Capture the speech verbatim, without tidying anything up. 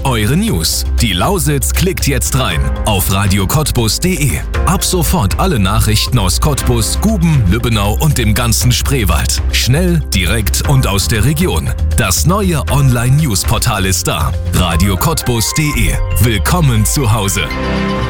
eure News. Die Lausitz klickt jetzt rein auf radio cottbus punkt de. Ab sofort alle Nachrichten aus Cottbus, Guben, Lübbenau und dem ganzen Spreewald. Schnell, direkt und aus der Region. Das neue Online-News-Portal ist da. radio cottbus punkt de. Willkommen zu Hause.